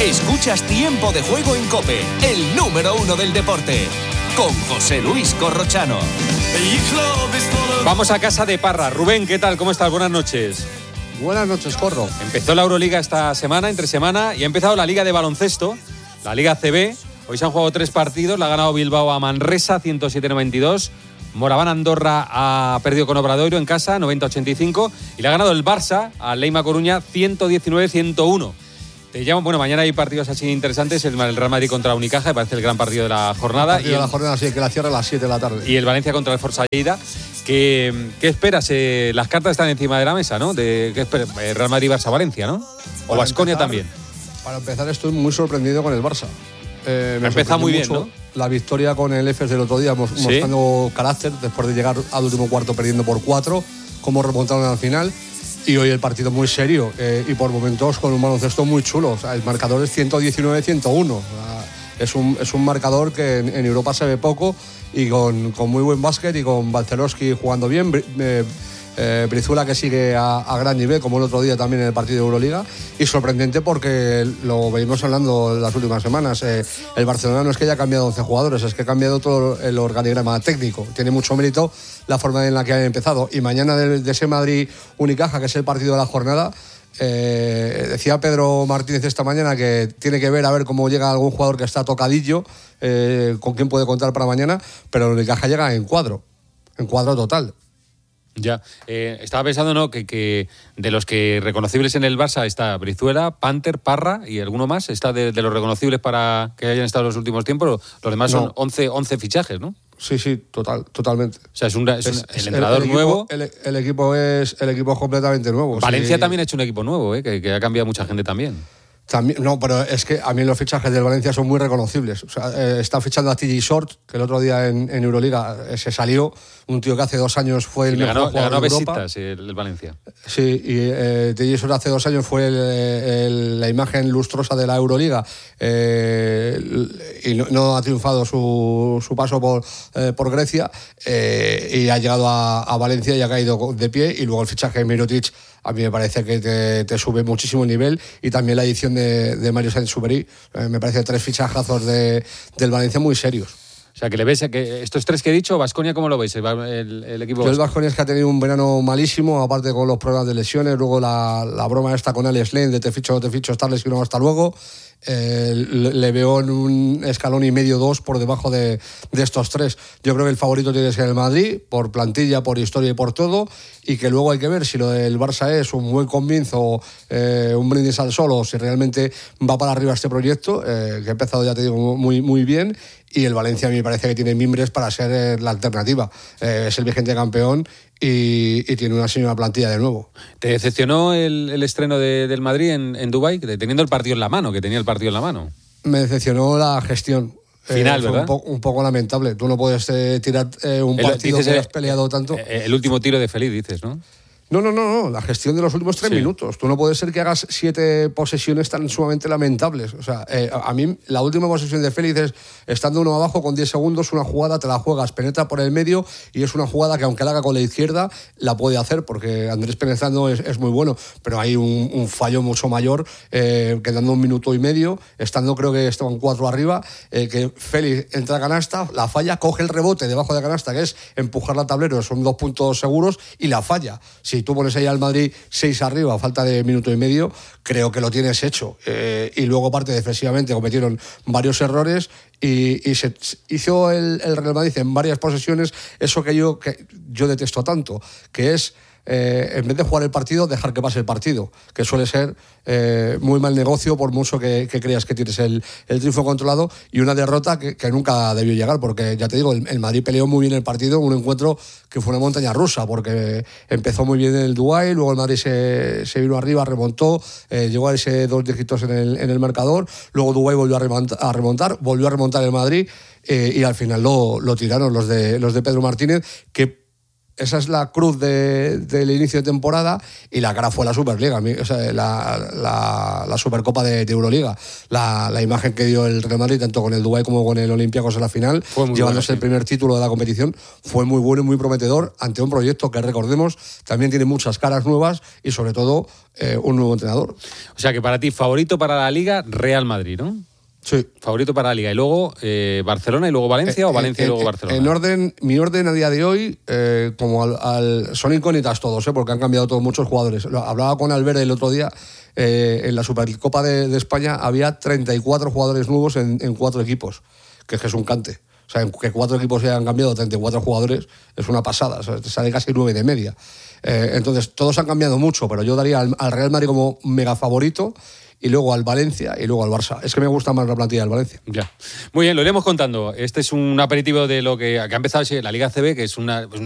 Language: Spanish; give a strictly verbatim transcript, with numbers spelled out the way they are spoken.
Escuchas Tiempo de Juego en COPE, el número uno del deporte, con José Luis Corrochano. Vamos a casa de Parra. Rubén, ¿qué tal? ¿Cómo estás? Buenas noches. Buenas noches, Corro. Empezó la Euroliga esta semana, entre semana, y ha empezado la Liga de Baloncesto, la Liga C B. Hoy se han jugado tres partidos, la ha ganado Bilbao a Manresa, ciento siete a noventa y dos. Moraván Andorra ha perdido con Obradoiro en casa, noventa a ochenta y cinco. Y le ha ganado el Barça a Leima Coruña, ciento diecinueve a ciento uno. Te llamo, bueno, mañana hay partidos así interesantes. El Real Madrid contra Unicaja, me parece el gran partido de la jornada. El partido y el, de la jornada, sí, que la cierra a las siete de la tarde. Y el Valencia contra el Forza Lleida. ¿Qué, qué esperas? Eh, las cartas están encima de la mesa, ¿no? De, ¿qué esperas? Real Madrid, Barça, Valencia, ¿no? O Baskonia también. Para empezar, estoy muy sorprendido con el Barça. Eh, me ha empezado muy bien, ¿no? La victoria con el Efes del otro día, mostrando ¿sí? carácter, después de llegar al último cuarto perdiendo por cuatro, cómo remontaron al final. Y hoy el partido muy serio eh, y por momentos con un baloncesto muy chulo. O sea, el marcador es ciento diecinueve a ciento uno. O sea, es, un, es un marcador que en, en Europa se ve poco y con, con muy buen básquet y con Balcerowski jugando bien. Eh, Eh, Brizuela que sigue a, a gran nivel, como el otro día también en el partido de Euroliga, y sorprendente porque lo venimos hablando las últimas semanas. Eh, el Barcelona no es que haya cambiado once jugadores, es que ha cambiado todo el organigrama técnico. Tiene mucho mérito la forma en la que han empezado. Y mañana de, de ese Madrid-Unicaja, que es el partido de la jornada, eh, decía Pedro Martínez esta mañana que tiene que ver a ver cómo llega algún jugador que está tocadillo, eh, con quién puede contar para mañana, pero el Unicaja llega en cuadro, en cuadro total. Ya, eh, estaba pensando, ¿no?, que, que de los que reconocibles en el Barça está Brizuela, Panther, Parra y alguno más. Está de, de los reconocibles para que hayan estado en los últimos tiempos. Los demás no. son once, once fichajes, ¿no? Sí, sí, total, totalmente. O sea, es, un, es, es un, el entrenador el, el nuevo. Equipo, el, el, equipo es, el equipo es completamente nuevo. Valencia sí. también ha hecho un equipo nuevo, ¿eh? que, que ha cambiado mucha gente también. También, no, pero es que a mí los fichajes del Valencia son muy reconocibles. O sea, eh, está fichando a T J Short, que el otro día en, en Euroliga eh, se salió. Un tío que hace dos años fue el sí, mejor ganó, jugador ganó de Europa. Besitas, el, el Valencia. Sí, y eh, T J Short hace dos años fue el, el, la imagen lustrosa de la Euroliga. Eh, y no, no ha triunfado su, su paso por, eh, por Grecia. Eh, y ha llegado a, a Valencia y ha caído de pie. Y luego el fichaje de Mirotic, a mí me parece que te, te sube muchísimo el nivel, y también la edición de, de Mario Sáenz-Superi, eh, me parece tres fichajazos de, del Valencia muy serios. O sea, que le ves a que estos tres que he dicho, Baskonia, ¿cómo lo veis? El, el, el equipo. Yo el Baskonia es que ha tenido un verano malísimo, aparte con los problemas de lesiones, luego la, la broma esta con Alex Len, de te ficho, no te ficho, estar lesionado hasta luego. Eh, le, le veo en un escalón y medio, dos, por debajo de, de estos tres. Yo creo que el favorito tiene que ser el Madrid, por plantilla, por historia y por todo, y que luego hay que ver si lo del Barça es un buen comienzo, eh, un brindis al sol, o si realmente va para arriba este proyecto, eh, que ha empezado, ya te digo, muy, muy bien. Y el Valencia a mí me parece que tiene mimbres para ser eh, la alternativa. Eh, es el vigente campeón y, y tiene una señora plantilla de nuevo. ¿Te decepcionó el, el estreno de, del Madrid en, en Dubái, teniendo el partido en la mano, que tenía el partido en la mano? Me decepcionó la gestión. Final, eh, fue ¿verdad? Un, po- un poco lamentable. Tú no puedes eh, tirar eh, un el, partido que el, has peleado tanto. El, el último tiro de Feliz, dices, ¿no? No, no, no, no, la gestión de los últimos tres sí. minutos. Tú no puedes ser que hagas siete posesiones tan sumamente lamentables. O sea, eh, a mí la última posesión de Félix es, estando uno abajo con diez segundos, una jugada, te la juegas, penetra por el medio, y es una jugada que aunque la haga con la izquierda, la puede hacer, porque Andrés penetrando es, es muy bueno, pero hay un, un fallo mucho mayor, eh, quedando un minuto y medio, estando creo que estaban cuatro arriba, eh, que Félix entra a canasta, la falla, coge el rebote debajo de la canasta, que es empujar la tablero, son dos puntos seguros, y la falla. Si Si tú pones ahí al Madrid seis arriba a falta de minuto y medio, creo que lo tienes hecho. Eh, y luego, aparte, defensivamente cometieron varios errores y, y se hizo el, el Real Madrid en varias posesiones eso que yo, que yo detesto tanto, que es eh, en vez de jugar el partido, dejar que pase el partido, que suele ser eh, muy mal negocio por mucho que, que creas que tienes el, el triunfo controlado, y una derrota que, que nunca debió llegar, porque ya te digo, el, el Madrid peleó muy bien el partido, un encuentro que fue una montaña rusa, porque empezó muy bien el Dubái, luego el Madrid se, se vino arriba, remontó, eh, llegó a ese dos dígitos en el, en el marcador, luego Dubái volvió a remontar, a remontar, volvió a remontar el Madrid, eh, y al final lo, lo tiraron los de, los de Pedro Martínez, que esa es la cruz de, del inicio de temporada, y la cara fue la Superliga, o sea, la, la, la Supercopa de, de Euroliga. La, la imagen que dio el Real Madrid, tanto con el Dubái como con el Olympiacos en la final, llevándose bueno, sí. el primer título de la competición, fue muy bueno y muy prometedor ante un proyecto que, recordemos, también tiene muchas caras nuevas y sobre todo eh, un nuevo entrenador. O sea que para ti, favorito para la Liga, Real Madrid, ¿no? Sí. Favorito para la Liga. Y luego eh, Barcelona y luego Valencia, eh, o Valencia eh, y luego eh, Barcelona. En orden, mi orden a día de hoy, eh, como al, al, son incógnitas todos, eh, porque han cambiado todos muchos jugadores. Lo, hablaba con Albert el otro día, eh, en la Supercopa de, de España había treinta y cuatro jugadores nuevos en, en cuatro equipos, que es que es un cante. O sea, que cuatro equipos se hayan cambiado treinta y cuatro jugadores es una pasada, o sea, sale casi nueve de media. Eh, entonces, todos han cambiado mucho, pero yo daría al, al Real Madrid como mega favorito, y luego al Valencia y luego al Barça. Es que me gusta más la plantilla del Valencia. Ya. Muy bien, lo iremos contando. Este es un aperitivo de lo que, que ha empezado la Liga A C B, que es una, una